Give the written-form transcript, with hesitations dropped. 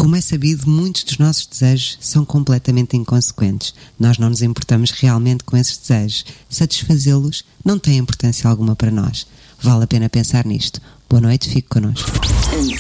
Como é sabido, muitos dos nossos desejos são completamente inconsequentes. Nós não nos importamos realmente com esses desejos. Satisfazê-los não tem importância alguma para nós. Vale a pena pensar nisto. Boa noite, fique connosco.